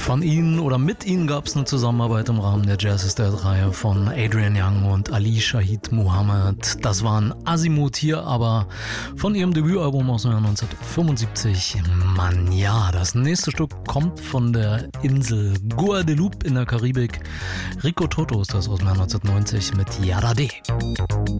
Von ihnen oder mit ihnen gab es eine Zusammenarbeit im Rahmen der Jazz is Dead-Reihe von Adrian Young und Ali Shaheed Muhammad. Das waren Azimuth hier, aber von ihrem Debütalbum aus dem Jahr 1975. Mann, ja, das nächste Stück kommt von der Insel Guadeloupe in der Karibik. Rico Toto ist das aus dem Jahr 1990 mit Yara D.